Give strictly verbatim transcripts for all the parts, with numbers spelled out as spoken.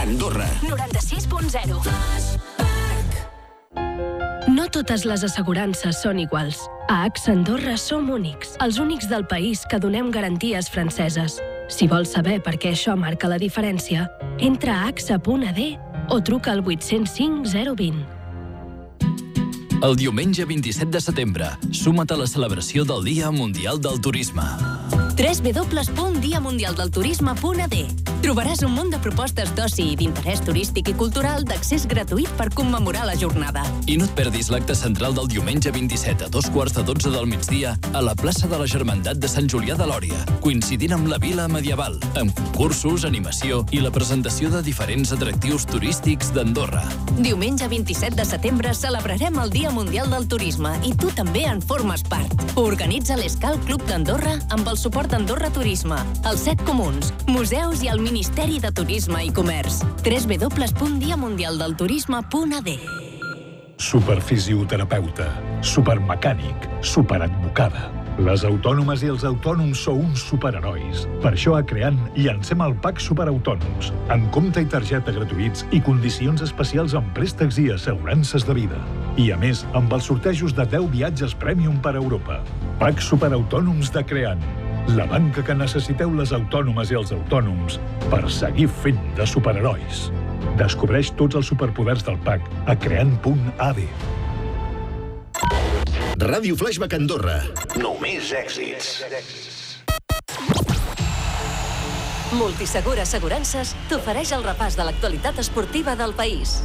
Andorra. noranta-sis punt zero. No totes les assegurances són iguals. A A X A Andorra som únics, els únics del país que donem garanties franceses. Si vols saber per què això marca la diferència, entra a axa punt a d o truca al vuit zero cinc zero dos zero. El diumenge vint-i-set de setembre, suma't a la celebració del Dia Mundial del Turisme. w w w punt dia mundial del turisme punt a d. Trobaràs un munt de propostes d'oci i d'interès turístic i cultural d'accés gratuït per commemorar la jornada. I no et perdis l'acte central del diumenge vint-i-set a dos quarts de dotze del migdia a la plaça de la Germandat de Sant Julià de Lòria, coincidint amb la Vila Medieval, amb concursos, animació i la presentació de diferents atractius turístics d'Andorra. Diumenge vint-i-set de setembre celebrarem el Dia Mundial del Turisme i tu també en formes part. Organitza l'Escal Club d'Andorra amb el suport d'Andorra Turisme, els Set Comuns, museus i el Ministeri de Turisme i Comerç. w w w punt dia mundial del turisme punt a d. Superfisioterapeuta, supermecànic, superadvocada. Les autònomes i els autònoms sou uns superherois. Per això a Creant llancem el Pack Superautònoms, amb compte i targeta gratuïts i condicions especials en préstecs i assegurances de vida. I a més, amb els sortejos de deu viatges Premium per Europa. Pack Superautònoms de Creant. La banca que necessiteu les autònomes i els autònoms per seguir fent de superherois. Descobreix tots els superpoders del Pack a creant punt a d. Ràdio Flashback Andorra. Només èxits. Multisegur Assegurances t'ofereix el repàs de l'actualitat esportiva del país.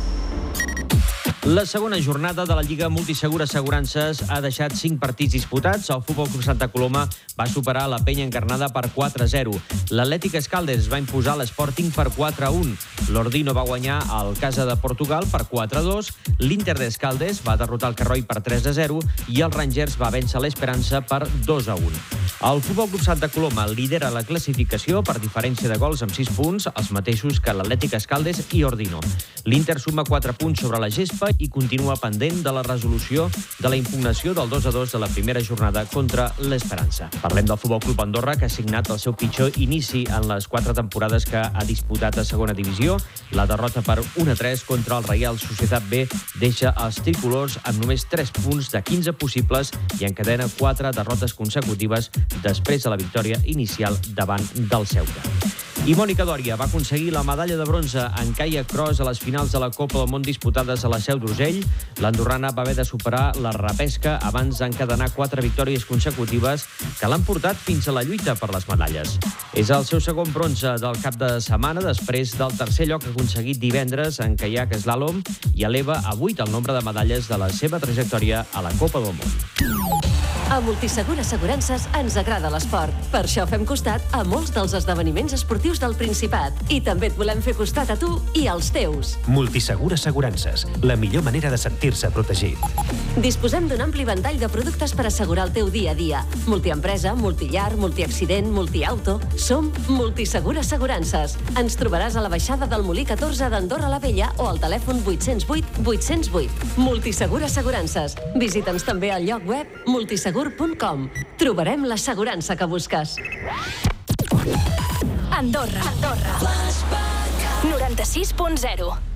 La segona jornada de la Lliga Multisegur Assegurances ha deixat cinc partits disputats. El Futbol Club Santa Coloma va superar la Penya Encarnada per quatre a zero. L'Atlètic Escaldes va imposar l'Sporting per quatre a un. L'Ordino va guanyar el Casa de Portugal per quatre a dos. L'Inter d'Escaldes va derrotar el Carroi per tres a zero i el Rangers va vèncer l'Esperança per dos a un. El Futbol Club Santa Coloma lidera la classificació per diferència de gols amb sis punts, els mateixos que l'Atlètic Escaldes i Ordino. L'Inter suma quatre punts sobre la gespa i continua pendent de la resolució de la impugnació del dos a dos de la primera jornada contra l'Esperança. Parlem del Futbol Club Andorra, que ha signat el seu pitjor inici en les quatre temporades que ha disputat a segona divisió. La derrota per un a tres contra el Reial Societat B deixa els tricolors amb només tres punts de quinze possibles i encadena quatre derrotes consecutives després de la victòria inicial davant del Ceuta. I Mònica Dòria va aconseguir la medalla de bronze en kayak cross a les finals de la Copa del Món disputades a la Seu d'Urgell. L'andorrana va haver de superar la repesca abans d'encadenar quatre victòries consecutives que l'han portat fins a la lluita per les medalles. És el seu segon bronze del cap de setmana després del tercer lloc aconseguit divendres en kayak slalom i eleva a vuit el nombre de medalles de la seva trajectòria a la Copa del Món. A Multisegur Assegurances ens agrada l'esport. Per això fem costat a molts dels esdeveniments esportius del Principat. I també et volem fer costat a tu i als teus. Multisegur Assegurances, la millor manera de sentir-se protegit. Disposem d'un ampli ventall de productes per assegurar el teu dia a dia. Multiempresa, multillar, multiaccident, multiauto. Som Multisegur Assegurances. Ens trobaràs a la baixada del Molí catorze d'Andorra la Vella o al telèfon vuit zero vuit vuit zero vuit. Multisegur Assegurances. Visita'ns també al lloc web multisegur punt com. Trobarem l'assegurança que busques. Andorra. Andorra. noranta-sis punt zero.